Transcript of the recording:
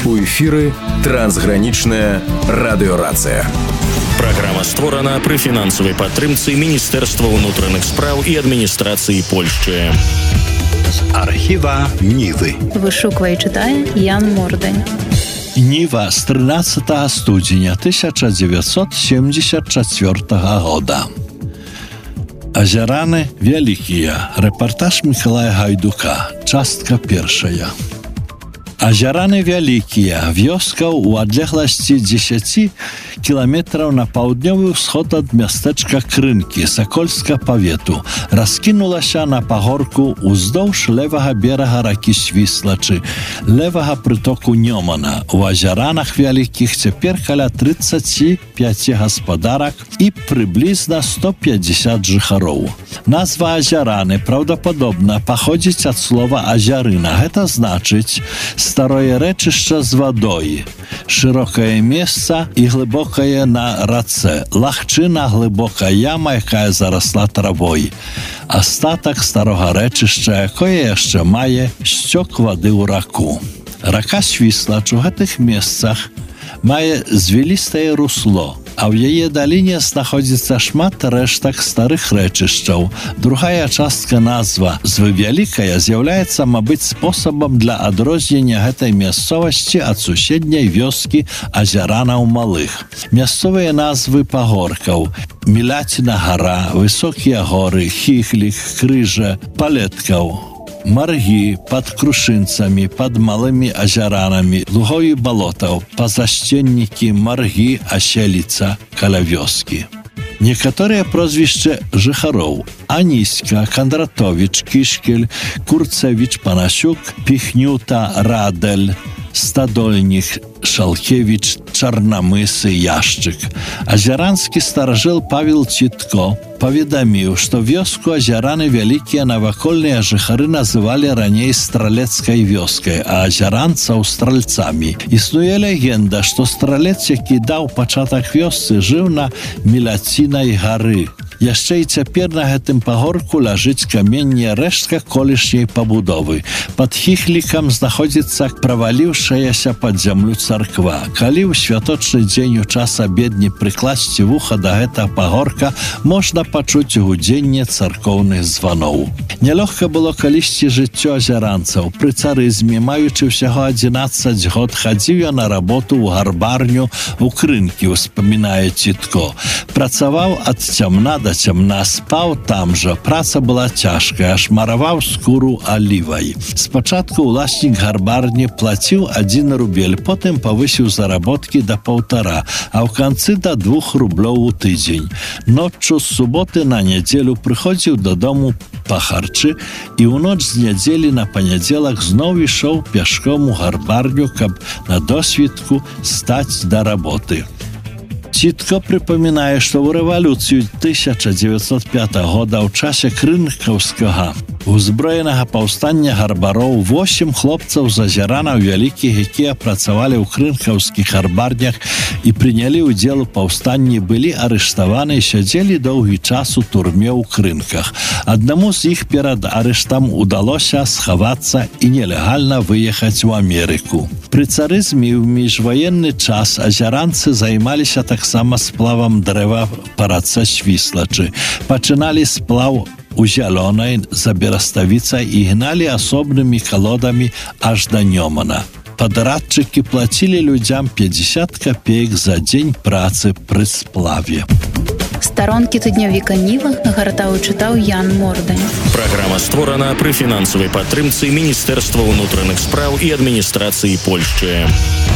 У эфіры трансгранічная радыёрацыя. Праграма створана пры фінансавай падтрымцы Міністэрства ўнутраных спраў і адміністрацыі Польшчы. З архіва Нівы. Вышуквае і чытае Ян Мордань. Ніва з 13 студзеня 1974 года. Азяраны вялікія. Рэпартаж Мікалая Гайдука. Частка першая. Азяраны вялікія. Вёска ў адлегласці 10 кіламетраў на паўднёвы ўсход ад мястэчка Крынкі, Сакольска павету, раскінулася на пагорку ўздоўж левага берага ракі Свіслачы, левага прытоку Нёмана. У азяранах вялікіх цяпер каля 35 гаспадарак і прыблізна 150 жыхароў. Назва азяраны праўдападобна паходзіць ад слова азярына. Гэта значыць старое рэчышча з вадой, шырокае месца і глыбокае на рацэ, лагчына, глыбокая яма, якая зарасла травой. Астатак старога рэчышча, якое яшчэ мае сцёк вады ў раку. Рака Свіслач у гэтых месцах мае звілістае русло, а ў яе даліне знаходзіцца шмат рэштак старых рэчышчаў. Другая частка назва «Звывялікая» з'яўляецца, мабыць, спосабам для адрознення гэтай мясцовасці ад суседняй вёскі азяранаў малых. Мясцовыя назвы пагоркаў – Міляціна гара, Высокія горы, Хіхлік, Крыжа, Палеткаў, Маргі, пад Крушынцамі, пад малымі азяранамі, лугоі балотаў, пазасценнікі, Маргі, Аселіца, каля вёскі. Некаторыя прозвішчы жыхароў: Аніська, Кандратовіч, Кішкель, Курцевіч, Панасюк, Піхнюта, Радэль, Стадольнік, Шалкевіч, Чарнамысы, Яшчык. Азяранскі старажыл Павел Цітко паведаміў, што вёску азяраны вялікія навакольныя жыхары называлі раней стралецкай вёскай, а азяранцаў стральцамі. Існуе легенда, што стралец, які даў пачатак вёсцы, жыў на Міляцінай гары. Яшчэ і цяпер на гэтым пагорку ляжыць каменне рэштка колішняй пабудовы. Пад Хіхлікам знаходзіцца праваліўшаяся пад зямлю царква. Калі ў святочны дзень у час абедні прыкласці вуха да гэтага пагорка, можна пачуць гудзенне царкоўных званоў. Нялёгка было калісьці жыццё азяранцаў. Пры царызме, маючы ўсяго 11 год, хадзіў я на работу ў гарбарню ў Крынкі, успамінае Цітко. Працаваў ад цямна да цямна, спаў там жа. Праца была цяжкая, шмараваў скуру алівай. Спачатку ўласнік гарбарні плаціў 1 рубель, потым павысіў заработкі да 1,5, а ў канцы да 2 рублёў у тыдзень. Ноччу з суботы на нядзелю прыходзіў дадому па харчы і ў ноч з нядзелі на панядзелак зноў ішоў пяшком у гарбарню, каб на досвідку стаць да работы. Цітко прыпамінае, што ў рэвалюцыю 1905 года ў часе крынкаўскага узброенага паўстання гарбароў 8 хлопцаў з азяранаў вялікіх, якія працавалі ў крынкаўскіх гарбарнях і прынялі ўдзел у паўстанні, былі арыштаваны і сядзелі доўгі час у турме ў Крынках. Аднаму з іх перад арыштам удалося схавацца і нелегальна выехаць у Амерыку. Пры царызме ў міжваенны час азяранцы займаліся таксама сплавам дрэва па рацэ Свіслачы. Пачыналі сплаў у Зялёнай за Бераставіцай і гналі асобнымі калодамі аж да Нёмана. Падрадчыкі плацілі людзям 50 копеек за дзень працы пры сплаве. Старонкі тыднёвіка Ніва гартаў і чытаў Ян Мордань. Праграма створана пры фінансавай падтрымцы Міністэрства ўнутраных спраў і адміністрацыі Польшчы.